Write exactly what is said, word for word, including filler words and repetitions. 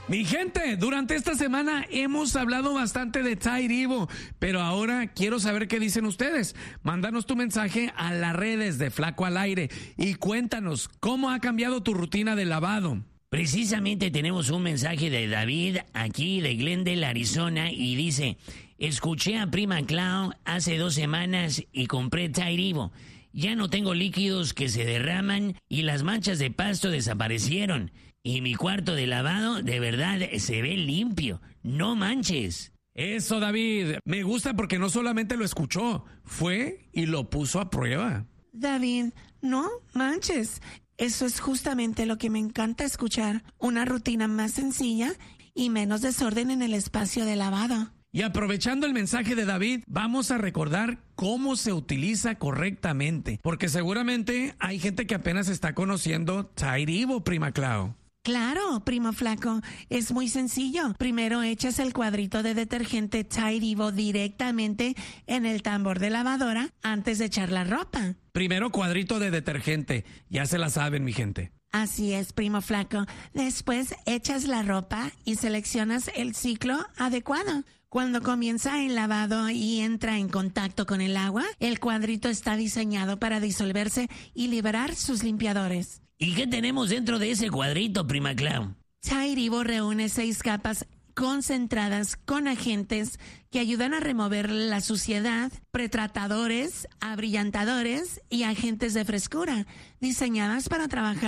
Mi gente, durante esta semana hemos hablado bastante de Tide Evo, pero ahora quiero saber qué dicen ustedes. Mándanos tu mensaje a las redes de Flaco al Aire y cuéntanos cómo ha cambiado tu rutina de lavado. Precisamente tenemos un mensaje de David aquí de Glendale, Arizona, y dice: escuché a Prima Clau hace dos semanas y compré Tide Evo. Ya no tengo líquidos que se derraman y las manchas de pasto desaparecieron. Y mi cuarto de lavado de verdad se ve limpio. No manches. Eso, David. Me gusta porque no solamente lo escuchó, fue y lo puso a prueba. David, no manches. Eso es justamente lo que me encanta escuchar. Una rutina más sencilla y menos desorden en el espacio de lavado. Y aprovechando el mensaje de David, vamos a recordar cómo se utiliza correctamente, porque seguramente hay gente que apenas está conociendo Tide Evo, Prima Clau. Claro, primo Flaco, es muy sencillo. Primero echas el cuadrito de detergente Tide Evo directamente en el tambor de lavadora antes de echar la ropa. Primero cuadrito de detergente, ya se la saben, mi gente. Así es, primo Flaco. Después echas la ropa y seleccionas el ciclo adecuado. Cuando comienza el lavado y entra en contacto con el agua, el cuadrito está diseñado para disolverse y liberar sus limpiadores. ¿Y qué tenemos dentro de ese cuadrito, Prima Clau? Tide Evo reúne seis capas concentradas con agentes que ayudan a remover la suciedad, pretratadores, abrillantadores y agentes de frescura, diseñadas para trabajar